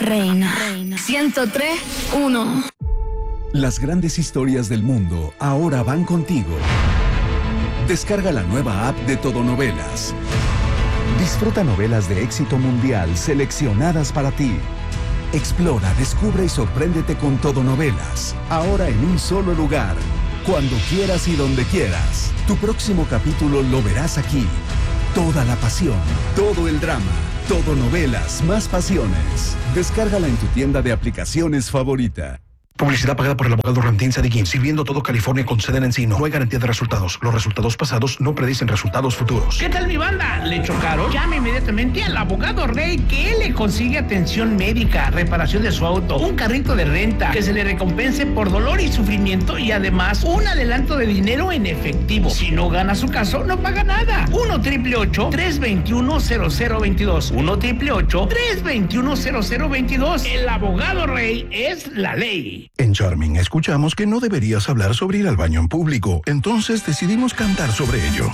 Reina. 103.1. Las grandes historias del mundo ahora van contigo. Descarga la nueva app de Todonovelas. Disfruta novelas de éxito mundial seleccionadas para ti. Explora, descubre y sorpréndete con Todonovelas. Ahora en un solo lugar. Cuando quieras y donde quieras. Tu próximo capítulo lo verás aquí. Toda la pasión, todo el drama. Todonovelas, más pasiones. Descárgala en tu tienda de aplicaciones favorita. Publicidad pagada por el abogado Ramtín Sadiquín, sirviendo todo California con sede en Encino. No hay garantía de resultados. Los resultados pasados no predicen resultados futuros. ¿Qué tal, mi banda? ¿Le chocaron? Llame inmediatamente al abogado Rey, que él le consigue atención médica, reparación de su auto, un carrito de renta, que se le recompense por dolor y sufrimiento y además un adelanto de dinero en efectivo. Si no gana su caso, no paga nada. 1-888-321-0022. 1-888-321-0022. El abogado Rey es la ley. En Charming escuchamos que no deberías hablar sobre ir al baño en público, entonces decidimos cantar sobre ello.